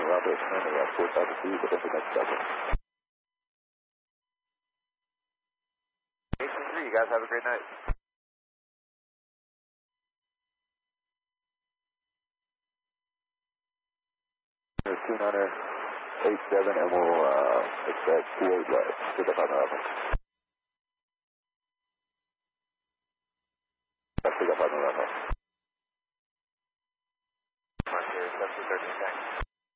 around to 4,000 feet within the next second. AC3, you guys have a great night. 2987, and we'll expect 28 left to the 5,000.